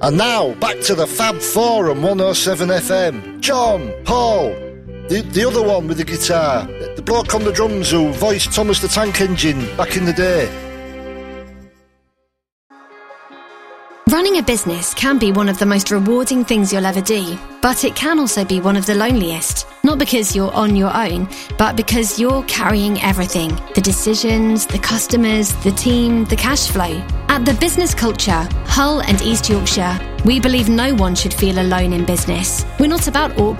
And now, back to the Fab Four on 107 FM. John, Paul, the other one with the guitar, the bloke on the drums who voiced Thomas the Tank Engine back in the day. Running a business can be one of the most rewarding things you'll ever do, but it can also be one of the loneliest. Not because you're on your own, but because you're carrying everything. The decisions, the customers, the team, the cash flow. At The Business Culture, Hull and East Yorkshire, we believe no one should feel alone in business. We're not about awkward